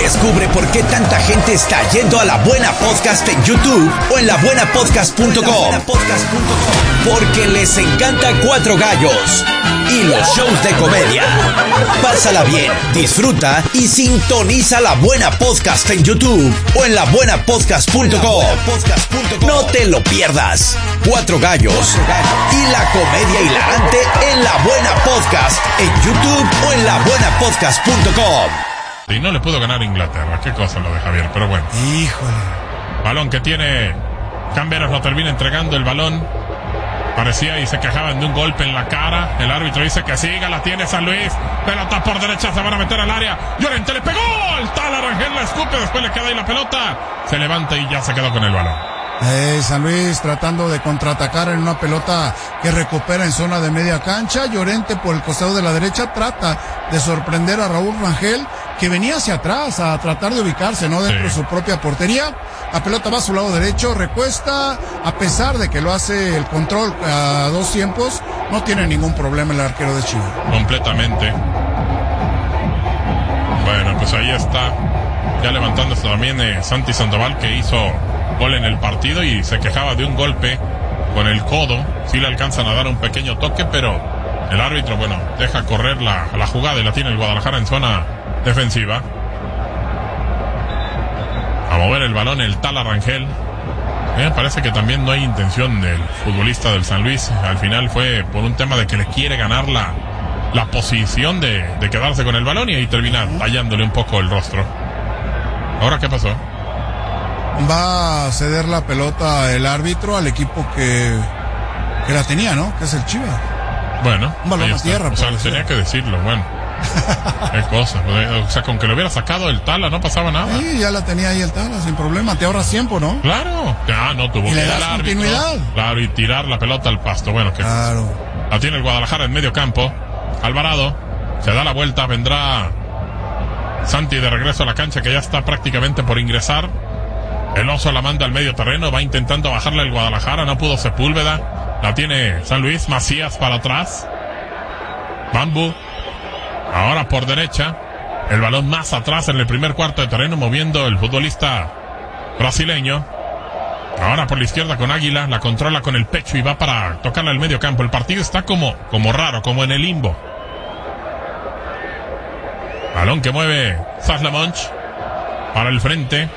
Descubre por qué tanta gente está yendo a La Buena Podcast en YouTube o en labuenapodcast.com. Porque les encanta Cuatro Gallos y los shows de comedia. Pásala bien, disfruta y sintoniza La Buena Podcast en YouTube o en labuenapodcast.com. No te lo pierdas. Cuatro Gallos y la comedia hilarante en La Buena Podcast en YouTube o en labuenapodcast.com. Y no le pudo ganar a Inglaterra. Qué cosa lo de Javier, pero bueno. Híjole. Balón que tiene Camberos, lo termina entregando el balón. Parecía y se quejaban de un golpe en la cara. El árbitro dice que siga, la tiene San Luis. Pelota por derecha, se van a meter al área. Llorente le pegó. El tal Arangel la escupe, después le queda ahí la pelota. Se levanta y ya se quedó con el balón. San Luis tratando de contraatacar en una pelota que recupera en zona de media cancha. Llorente por el costado de la derecha trata de sorprender a Raúl Rangel, que venía hacia atrás a tratar de ubicarse, ¿no? Dentro de su propia portería. La pelota va a su lado derecho, recuesta, a pesar de que lo hace el control a dos tiempos, no tiene ningún problema el arquero de Chivas. Completamente. Bueno, pues ahí está, ya levantándose también Santi Sandoval, que hizo gol en el partido y se quejaba de un golpe con el codo. Sí le alcanzan a dar un pequeño toque, pero el árbitro, bueno, deja correr la jugada y la tiene el Guadalajara en zona defensiva. A mover el balón el tal Arangel. Parece que también no hay intención del futbolista del San Luis. Al final fue por un tema de que le quiere ganar la posición de quedarse con el balón y ahí termina tallándole un poco el rostro. ¿Ahora qué pasó? Va a ceder la pelota el árbitro al equipo que la tenía, ¿no? Que es el Chivas. Bueno, un balón a tierra. O sea, tenía que decirlo, bueno. Qué cosa. O sea, con que lo hubiera sacado el Tala no pasaba nada. Sí, ya la tenía ahí el Tala, sin problema. Te ahorras tiempo, ¿no? Claro. Ya no tuvo que dar continuidad. Claro, y tirar la pelota al pasto. Bueno, que claro. La tiene el Guadalajara en medio campo. Alvarado se da la vuelta, vendrá Santi de regreso a la cancha, que ya está prácticamente por ingresar. El Oso la manda al medio terreno, va intentando bajarle el Guadalajara, no pudo Sepúlveda. La tiene San Luis, Macías para atrás. Bambu. Ahora por derecha. El balón más atrás en el primer cuarto de terreno, moviendo el futbolista brasileño. Ahora por la izquierda con Águila, la controla con el pecho y va para tocarla al medio campo. El partido está como raro, como en el limbo. Balón que mueve Saslamonch para el frente.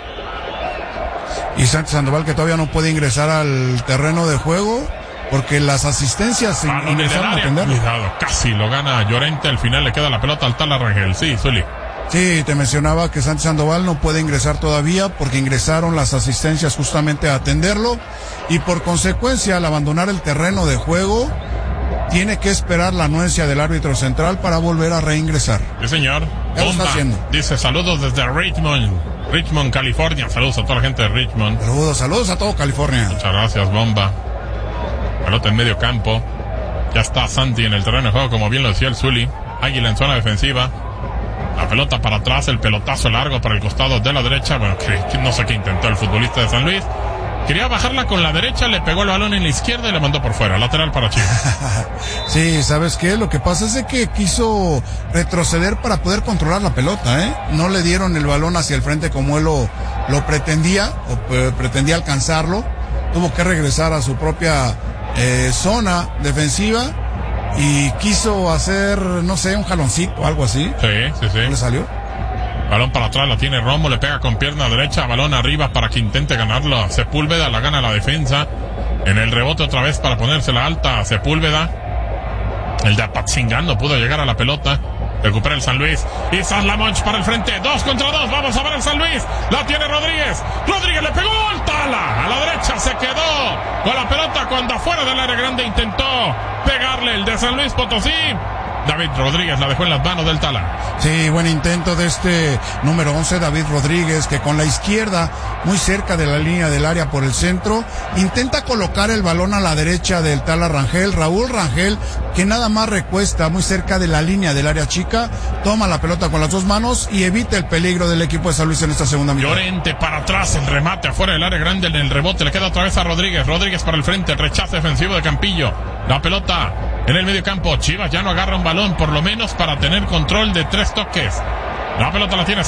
Y Santi Sandoval, que todavía no puede ingresar al terreno de juego porque las asistencias ingresaron a atenderlo. Cuidado, casi lo gana Llorente. Al final le queda la pelota al tal Arangel. Sí, Zuli. Sí, te mencionaba que Santi Sandoval no puede ingresar todavía porque ingresaron las asistencias justamente a atenderlo y por consecuencia al abandonar el terreno de juego tiene que esperar la anuencia del árbitro central para volver a reingresar. Sí, señor. ¿Qué está haciendo? Dice saludos desde Richmond, California. Saludos a toda la gente de Richmond. Saludos a todo California. Muchas gracias, Bomba. Pelota en medio campo. Ya está Santi en el terreno de juego, como bien lo decía el Zuli. Águila en zona defensiva. La pelota para atrás, el pelotazo largo para el costado de la derecha. Bueno, que no sé qué intentó el futbolista de San Luis. Quería bajarla con la derecha, le pegó el balón en la izquierda y le mandó por fuera. Lateral para Chivas. Sí, ¿sabes qué? Lo que pasa es de que quiso retroceder para poder controlar la pelota, ¿eh? No le dieron el balón hacia el frente como él lo pretendía, o pretendía alcanzarlo. Tuvo que regresar a su propia zona defensiva y quiso hacer, no sé, un jaloncito o algo así. Sí. ¿No le salió? Balón para atrás, la tiene Romo, le pega con pierna derecha, balón arriba para que intente ganarlo. Sepúlveda, la gana la defensa. En el rebote otra vez para ponérsela alta a Sepúlveda. El de Apatzingán no pudo llegar a la pelota. Recupera el San Luis. Y Saslamonch para el frente. 2 contra 2. Vamos a ver el San Luis. La tiene Rodríguez. Rodríguez le pegó el Tala. A la derecha se quedó con la pelota cuando afuera del área grande intentó pegarle el de San Luis Potosí. David Rodríguez la dejó en las manos del Tala. Sí, buen intento de este número 11, David Rodríguez, que con la izquierda, muy cerca de la línea del área por el centro, intenta colocar el balón a la derecha del Tala Rangel. Raúl Rangel, que nada más recuesta muy cerca de la línea del área chica, toma la pelota con las dos manos y evita el peligro del equipo de San Luis en esta segunda mitad. Llorente para atrás, el remate afuera del área grande, en el rebote le queda otra vez a Rodríguez. Rodríguez para el frente, el rechazo defensivo de Campillo. La pelota en el medio campo. Chivas ya no agarra un balón, por lo menos para tener control de 3 toques. La pelota la tiene